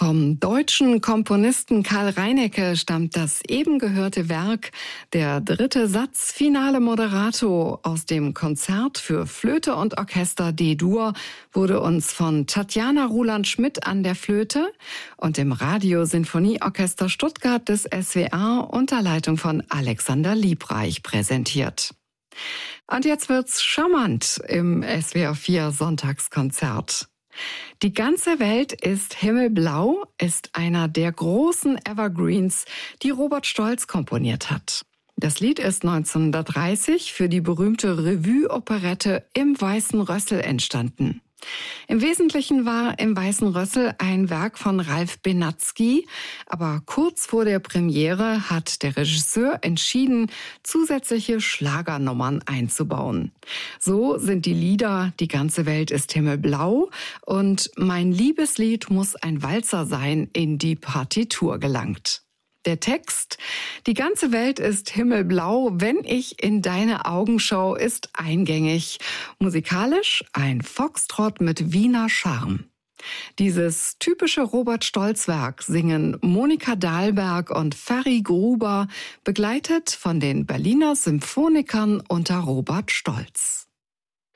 Vom deutschen Komponisten Karl Reinecke stammt das eben gehörte Werk Der dritte Satz Finale Moderato aus dem Konzert für Flöte und Orchester D-Dur, wurde uns von Tatjana Ruland-Schmidt an der Flöte und dem Radio-Sinfonieorchester Stuttgart des SWR unter Leitung von Alexander Liebreich präsentiert. Und jetzt wird's charmant im SWR 4 Sonntagskonzert. Die ganze Welt ist himmelblau ist einer der großen Evergreens, die Robert Stolz komponiert hat. Das Lied ist 1930 für die berühmte Revue-Operette Im Weißen Rössel entstanden. Im Wesentlichen war Im Weißen Rössel ein Werk von Ralph Benatzky, aber kurz vor der Premiere hat der Regisseur entschieden, zusätzliche Schlagernummern einzubauen. So sind die Lieder Die ganze Welt ist himmelblau und Mein Liebeslied muss ein Walzer sein in die Partitur gelangt. Der Text: Die ganze Welt ist himmelblau, wenn ich in deine Augen schau, ist eingängig. Musikalisch ein Foxtrott mit Wiener Charme. Dieses typische Robert-Stolz-Werk singen Monika Dahlberg und Ferry Gruber, begleitet von den Berliner Symphonikern unter Robert Stolz.